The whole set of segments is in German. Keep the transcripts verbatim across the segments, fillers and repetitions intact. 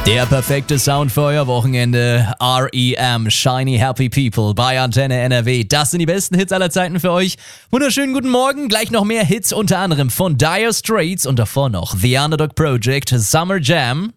Der perfekte Sound für euer Wochenende. R E M, Shiny Happy People bei Antenne N R W. Das sind die besten Hits aller Zeiten für euch. Wunderschönen guten Morgen. Gleich noch mehr Hits, unter anderem von Dire Straits und davor noch The Underdog Project, Summer Jam.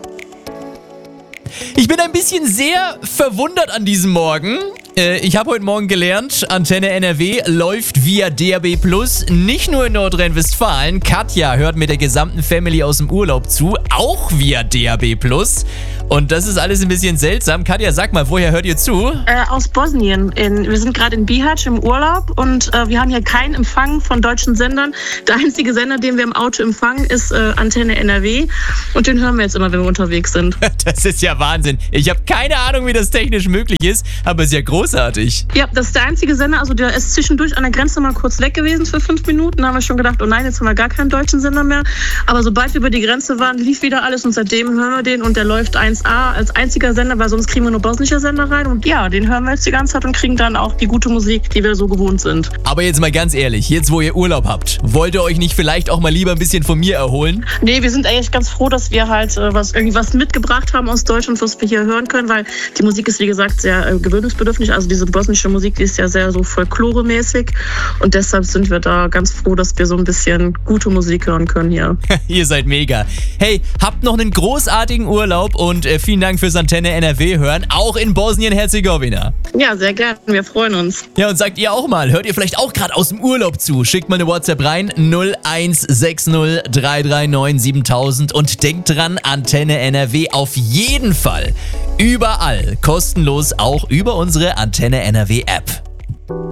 Ich bin ein bisschen sehr verwundert an diesem Morgen. Äh, ich habe heute Morgen gelernt, Antenne N R W läuft via D A B plus, nicht nur in Nordrhein-Westfalen. Katja hört mit der gesamten Family aus dem Urlaub zu, auch via D A B plus. Und das ist alles ein bisschen seltsam. Katja, sag mal, woher hört ihr zu? Äh, aus Bosnien. In, wir sind gerade in Bihać im Urlaub und äh, wir haben hier keinen Empfang von deutschen Sendern. Der einzige Sender, den wir im Auto empfangen, ist äh, Antenne N R W. Und den hören wir jetzt immer, wenn wir unterwegs sind. Das ist ja Wahnsinn. Ich habe keine Ahnung, wie das technisch möglich ist, aber es ist ja großartig. Ja, das ist der einzige Sender. Also der ist zwischendurch an der Grenze mal kurz weg gewesen für fünf Minuten. Da haben wir schon gedacht, oh nein, jetzt haben wir gar keinen deutschen Sender mehr. Aber sobald wir über die Grenze waren, lief wieder alles und seitdem hören wir den und der läuft eins A als einziger Sender, weil sonst kriegen wir nur bosnische Sender rein. Und ja, den hören wir jetzt die ganze Zeit und kriegen dann auch die gute Musik, die wir so gewohnt sind. Aber jetzt mal ganz ehrlich, jetzt wo ihr Urlaub habt, wollt ihr euch nicht vielleicht auch mal lieber ein bisschen von mir erholen? Nee, wir sind eigentlich ganz froh, dass wir halt äh, was irgendwas mitgebracht haben aus Deutschland, was wir hier hören können, weil die Musik ist, wie gesagt, sehr äh, gewöhnungsbedürftig. Also diese bosnische Musik, die ist ja sehr so folkloremäßig und deshalb sind wir da ganz froh, dass wir so ein bisschen gute Musik hören können hier. Ihr seid mega. Hey, habt noch einen großartigen Urlaub und äh, vielen Dank fürs Antenne N R W hören, auch in Bosnien-Herzegowina. Ja, sehr gerne, wir freuen uns. Ja, und sagt ihr auch mal, hört ihr vielleicht auch gerade aus dem Urlaub zu? Schickt mal eine WhatsApp rein, null eins sechs null drei drei neun siebentausend und denkt dran, Antenne N R W auf jeden Fall überall kostenlos, auch über unsere Antenne N R W App.